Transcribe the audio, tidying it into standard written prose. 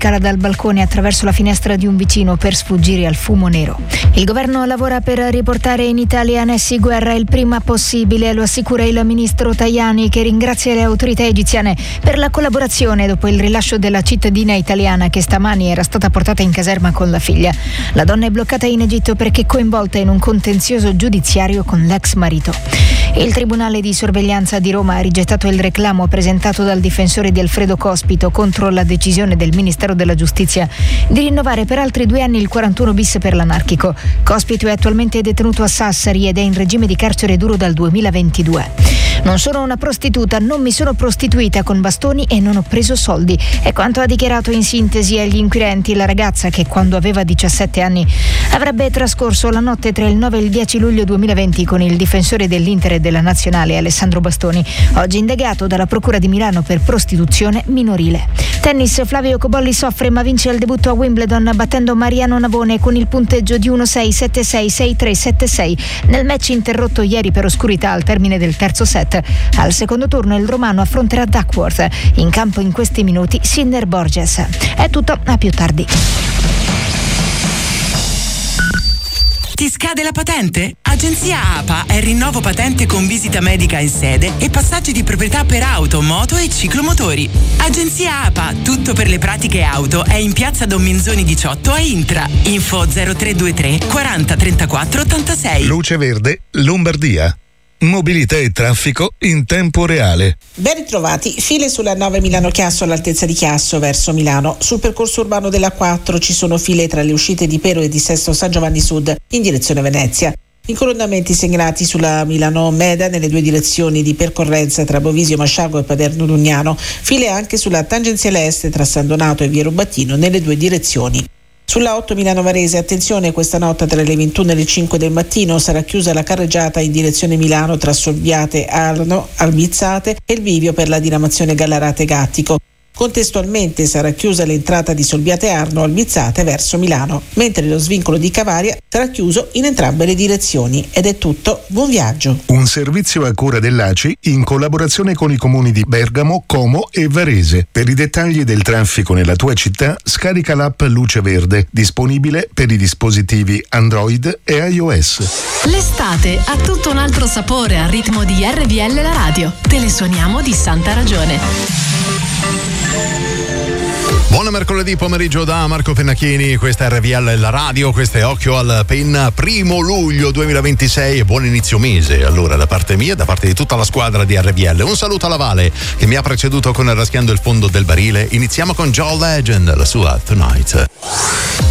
scala dal balcone attraverso la finestra di un vicino per sfuggire al fumo nero. Il governo lavora per riportare in Italia Nessi Guerra il prima possibile, lo assicura il ministro Tajani, che ringrazia le autorità egiziane per la collaborazione dopo il rilascio della cittadina italiana che stamani era stata portata in caserma con la figlia. La donna è bloccata in Egitto perché coinvolta in un contenzioso giudiziario con l'ex marito. Il Tribunale di sorveglianza di Roma ha rigettato il reclamo presentato dal difensore di Alfredo Cospito contro la decisione del Ministero della Giustizia di rinnovare per altri 2 anni il 41 bis per l'anarchico. Cospito è attualmente detenuto a Sassari ed è in regime di carcere duro dal 2022. Non sono una prostituta, non mi sono prostituita con bastoni e non ho preso soldi. È quanto ha dichiarato in sintesi agli inquirenti la ragazza che, quando aveva 17 anni, avrebbe trascorso la notte tra il 9 e il 10 luglio 2020 con il difensore dell'Inter e della Nazionale Alessandro Bastoni, oggi indagato dalla Procura di Milano per prostituzione minorile. Tennis, Flavio Cobolli soffre ma vince il debutto a Wimbledon battendo Mariano Navone con il punteggio di 1-6, 7-6, 6-3, 7-6 nel match interrotto ieri per oscurità al termine del terzo set. Al secondo turno il romano affronterà Duckworth. In campo in questi minuti Sinner Borges. È tutto, a più tardi. Ti scade la patente? Agenzia APA è rinnovo patente con visita medica in sede e passaggi di proprietà per auto, moto e ciclomotori. Agenzia APA, tutto per le pratiche auto, è in piazza Don Minzoni 18 a Intra. Info 0323 40 34 86. Luce Verde, Lombardia. Mobilità e traffico in tempo reale. Ben ritrovati, file sulla 9 Milano-Chiasso all'altezza di Chiasso verso Milano. Sul percorso urbano della 4 ci sono file tra le uscite di Pero e di Sesto San Giovanni Sud in direzione Venezia. Incoronamenti segnalati sulla Milano-Meda nelle 2 direzioni di percorrenza tra Bovisio Masciago e Paderno Lugnano. File anche sulla tangenziale est tra San Donato e Via Rubattino nelle 2 direzioni. Sulla 8 Milano Varese, attenzione, questa notte tra le 21 e le 5 del mattino sarà chiusa la carreggiata in direzione Milano tra Solviate Arno, Albizzate e il bivio per la diramazione Gallarate Gattico. Contestualmente sarà chiusa l'entrata di Solviate Arno Albizzate verso Milano, mentre lo svincolo di Cavaria sarà chiuso in entrambe le direzioni. Ed è tutto, buon viaggio. Un servizio a cura dell'ACI in collaborazione con i comuni di Bergamo, Como e Varese. Per i dettagli del traffico nella tua città, scarica l'app Luce Verde, disponibile per i dispositivi Android e iOS. L'estate ha tutto un altro sapore al ritmo di RVL la radio. Te le suoniamo di santa ragione. Buon mercoledì pomeriggio da Marco Pennacchini, questa è RVL la radio, questo è Occhio al Penna, 1 luglio 2026 e buon inizio mese allora da parte mia e da parte di tutta la squadra di RVL. Un saluto alla Vale che mi ha preceduto con Raschiando il fondo del barile. Iniziamo con John Legend, la sua Tonight.